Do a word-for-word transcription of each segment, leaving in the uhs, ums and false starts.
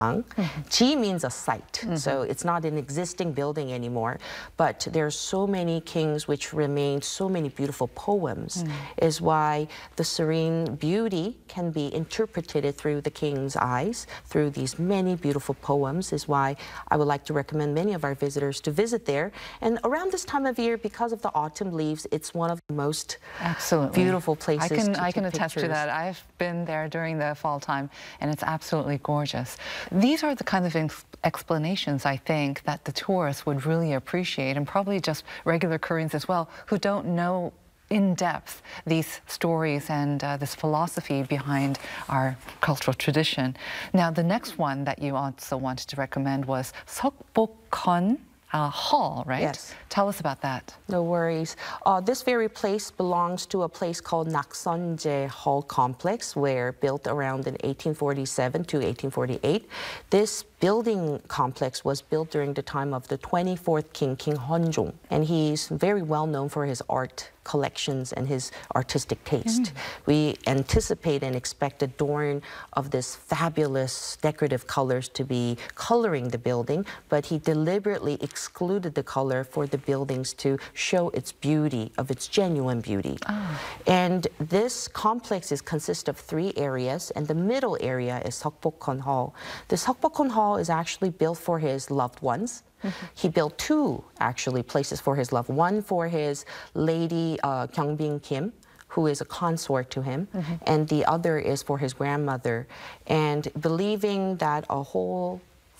Mm-hmm. Ji means a site, mm-hmm. so it's not an existing building anymore, but there's so many kings which remain, so many beautiful poems, mm. is why the serene beauty can be interpreted through the king's eyes, through these many beautiful poems, is why I would like to recommend many of our visitors to visit there. And around this time of year, because of the autumn leaves, it's one of the most absolutely beautiful places I can, to I can take attest pictures. to that. I've been there during the fall time, and it's absolutely gorgeous. These are the kind of explanations, I think, that the tourists would really appreciate, and probably just regular Koreans as well, who don't know in depth these stories and uh, this philosophy behind our cultural tradition. Now, the next one that you also wanted to recommend was Seokbokgeon Uh, Hall, right? Yes. Tell us about that. No worries. Uh, this very place belongs to a place called Nakseonje Hall Complex, where built around in eighteen forty-seven to eighteen forty-eight. This building complex was built during the time of the twenty-fourth king, King Hwonjong, and he's very well known for his art collections and his artistic taste. Mm. We anticipate and expect the dawn of this fabulous decorative colors to be coloring the building, but he deliberately excluded the color for the buildings to show its beauty, of its genuine beauty. Oh. And this complex is consists of three areas, and the middle area is Seokbokgeon Hall. The Seokbokgeon Hall is actually built for his loved ones. Mm-hmm. He built two, actually, places for his love. One for his lady, uh, Kyeongbin Kim, who is a consort to him, mm-hmm. and the other is for his grandmother. And believing that a whole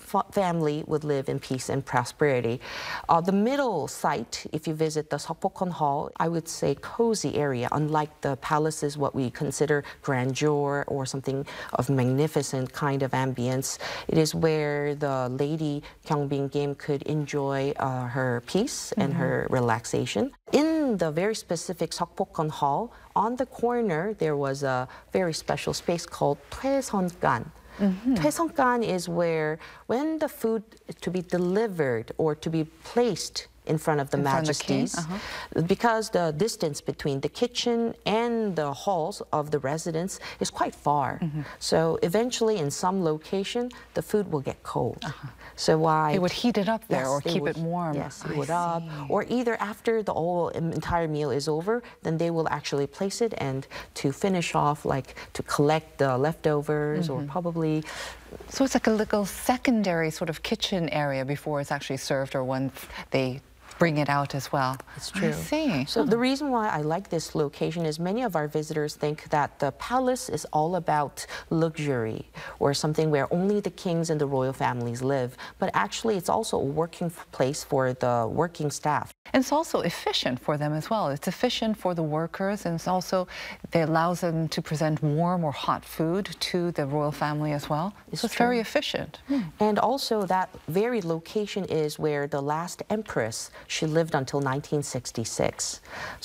family would live in peace and prosperity. Uh, the middle site, if you visit the Seokbokgeon Hall, I would say cozy area, unlike the palaces, what we consider grandeur or something of magnificent kind of ambience. It is where the lady Kyeongbin Kim could enjoy uh, her peace mm-hmm. and her relaxation. In the very specific Seokbokgeon Hall, on the corner, there was a very special space called Taeseongan. Mm-hmm. Taeseongan is where, when the food is to be delivered or to be placed in front of the in majesties, of the uh-huh. because the distance between the kitchen and the halls of the residence is quite far. Mm-hmm. So eventually, in some location, the food will get cold. Uh-huh. So why they would heat it up there, yes, or keep would, it warm. Yes, heat it up, or either after the whole entire meal is over, then they will actually place it, and to finish off, like to collect the leftovers, mm-hmm. or probably. So it's like a little secondary sort of kitchen area before it's actually served, or once they bring it out as well. It's true. I see. So the reason why I like this location is many of our visitors think that the palace is all about luxury or something where only the kings and the royal families live. But actually, it's also a working place for the working staff. And it's also efficient for them as well. It's efficient for the workers, and it's also, it allows them to present warm or hot food to the royal family as well. It's so it's true. very efficient. Hmm. And also that very location is where the last empress, she lived until nineteen sixty-six.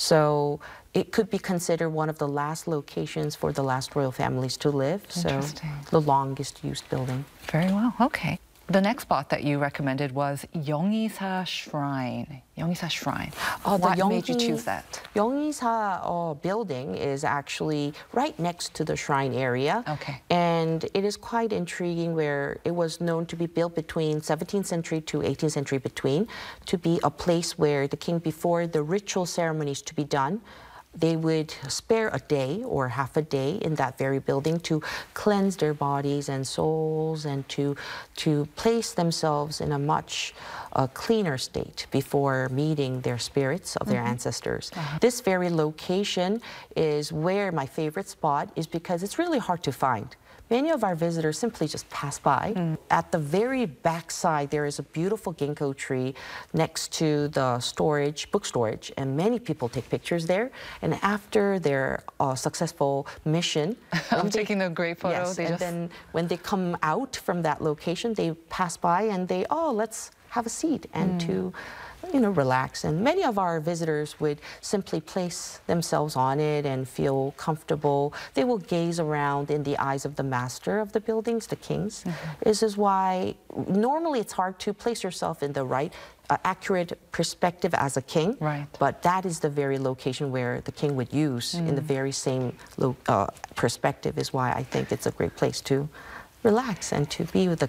So it could be considered one of the last locations for the last royal families to live. So the longest used building. Very well, okay. The next spot that you recommended was Yeongisa Shrine. Yeongisa Shrine. Uh, what Yeonggi, made you choose that? Yeongisa uh, building is actually right next to the shrine area. Okay. And it is quite intriguing, where it was known to be built between seventeenth century to eighteenth century between, to be a place where the king, before the ritual ceremonies to be done, they would spare a day or half a day in that very building to cleanse their bodies and souls, and to, to place themselves in a much uh, cleaner state before meeting their spirits of their mm-hmm. ancestors. Uh-huh. This very location is where my favorite spot is, because it's really hard to find. Many of our visitors simply just pass by. Mm. At the very back side, there is a beautiful ginkgo tree next to the storage, book storage, and many people take pictures there. And after their uh, successful mission, I'm they, taking a great photo. Yes, they and just... then when they come out from that location, they pass by and they, oh, let's have a seat and mm. to, you know, relax. And many of our visitors would simply place themselves on it and feel comfortable. They will gaze around in the eyes of the master of the buildings, the kings. Mm-hmm. This is why normally it's hard to place yourself in the right Uh, accurate perspective as a king, right. but that is the very location where the king would use mm. in the very same lo uh, perspective, is why I think it's a great place to relax and to be with the